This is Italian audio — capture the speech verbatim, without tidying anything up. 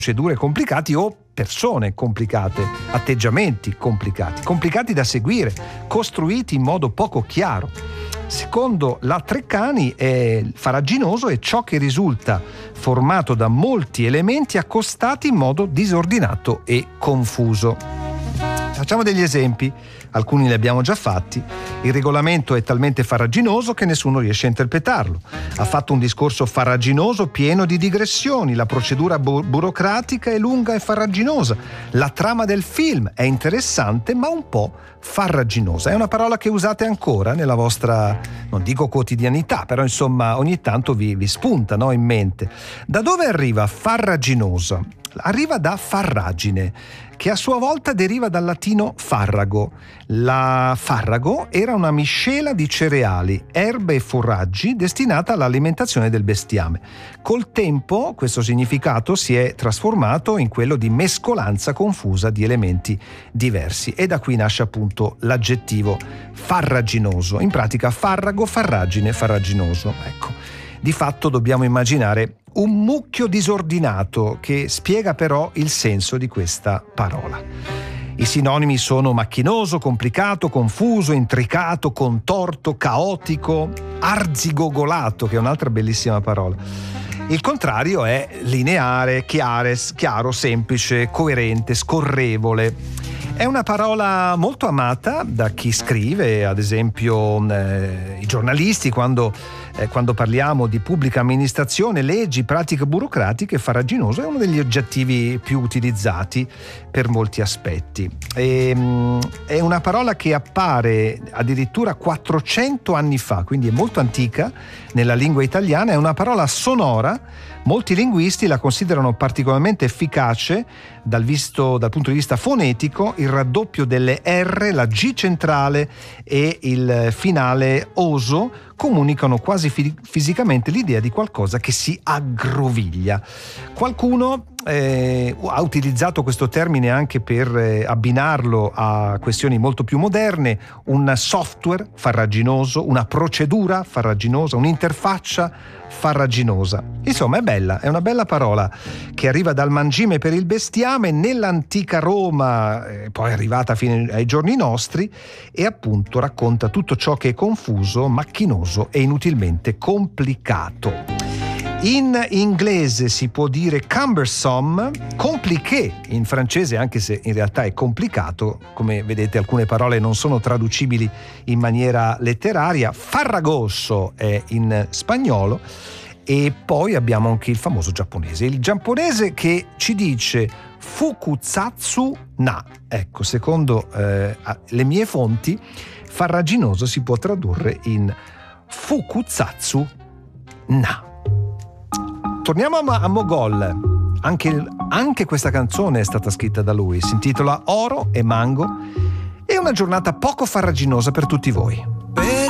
procedure complicate o persone complicate, atteggiamenti complicati, complicati da seguire, costruiti in modo poco chiaro. Secondo la Treccani, è farraginoso è ciò che risulta formato da molti elementi accostati in modo disordinato e confuso. Facciamo degli esempi, alcuni li abbiamo già fatti. Il regolamento è talmente farraginoso che nessuno riesce a interpretarlo. Ha fatto un discorso farraginoso pieno di digressioni. La procedura bu- burocratica è lunga e farraginosa. La trama del film è interessante ma un po' farraginosa. È una parola che usate ancora nella vostra, non dico quotidianità, però insomma ogni tanto vi, vi spunta, no, in mente. Da dove arriva farraginosa? Arriva da farragine, che a sua volta deriva dal latino farrago. La farrago era una miscela di cereali, erbe e foraggi destinata all'alimentazione del bestiame. Col tempo questo significato si è trasformato in quello di mescolanza confusa di elementi diversi e da qui nasce appunto l'aggettivo farraginoso. In pratica farrago, farragine, farraginoso. Ecco, di fatto dobbiamo immaginare un mucchio disordinato che spiega però il senso di questa parola. I sinonimi sono macchinoso, complicato, confuso, intricato, contorto, caotico, arzigogolato, che è un'altra bellissima parola. Il contrario è lineare, chiares, chiaro, semplice, coerente, scorrevole. È una parola molto amata da chi scrive, ad esempio eh, i giornalisti, quando, eh, quando parliamo di pubblica amministrazione, leggi, pratiche burocratiche, farraginoso è uno degli aggettivi più utilizzati per molti aspetti. E, mh, è una parola che appare addirittura quattrocento anni fa, quindi è molto antica nella lingua italiana, è una parola sonora. Molti linguisti la considerano particolarmente efficace dal, visto, dal punto di vista fonetico. Il raddoppio delle R, la G centrale e il finale oso comunicano quasi fi- fisicamente l'idea di qualcosa che si aggroviglia. Qualcuno eh, ha utilizzato questo termine anche per eh, abbinarlo a questioni molto più moderne: un software farraginoso, una procedura farraginosa, un'interfaccia farraginosa. Insomma, è bella, è una bella parola che arriva dal mangime per il bestiame nell'antica Roma, eh, poi è arrivata fino ai giorni nostri e appunto racconta tutto ciò che è confuso, macchinoso e inutilmente complicato. In inglese si può dire cumbersome, compliqué in francese, anche se in realtà è complicato. Come vedete, alcune parole non sono traducibili in maniera letteraria. Farragoso è in spagnolo. E poi abbiamo anche il famoso giapponese. Il giapponese che ci dice fukutsatsu na. Ecco, secondo eh, le mie fonti, farraginoso si può tradurre in fukutsatsu na. Torniamo a, a Mogol. Anche, anche questa canzone è stata scritta da lui. Si intitola Oro e Mango. È una giornata poco farraginosa per tutti voi.